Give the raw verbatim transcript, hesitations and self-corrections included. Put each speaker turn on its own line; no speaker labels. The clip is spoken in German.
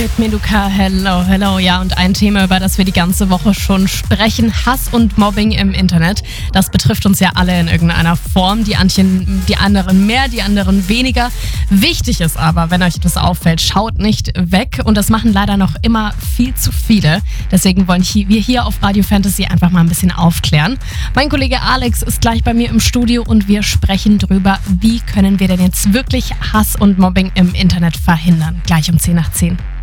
mit Meduka. Hello, hello. Ja, und ein Thema, über das wir die ganze Woche schon sprechen: Hass und Mobbing im Internet. Das betrifft uns ja alle in irgendeiner Form. Die, Antchen, die anderen mehr, die anderen weniger. Wichtig ist aber, wenn euch das auffällt, schaut nicht weg. Und das machen leider noch immer viel zu viele. Deswegen wollen wir hier auf Radio Fantasy einfach mal ein bisschen aufklären. Mein Kollege Alex ist gleich bei mir im Studio und wir sprechen drüber, wie können wir denn jetzt wirklich Hass und Mobbing im Internet verhindern. Gleich um zehn nach zehn.